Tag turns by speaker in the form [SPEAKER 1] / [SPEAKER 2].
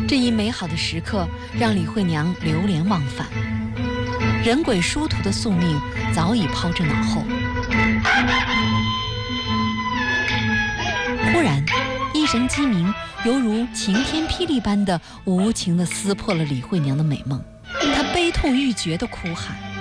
[SPEAKER 1] 这一美好的时刻让李慧娘流连忘返，人鬼殊途的宿命早已抛之脑后。忽然，一声鸡鸣犹如晴天霹雳般的无情地撕破了李慧娘的美梦。她悲痛欲绝地哭喊：“